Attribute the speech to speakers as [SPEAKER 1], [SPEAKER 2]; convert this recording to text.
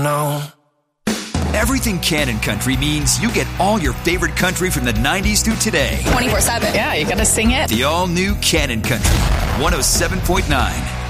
[SPEAKER 1] know.
[SPEAKER 2] Everything Cannon Country means you get all your favorite country from the 90s through today.
[SPEAKER 3] 24/7.
[SPEAKER 4] Yeah, you gotta sing it.
[SPEAKER 2] The all-new Cannon Country, 107.9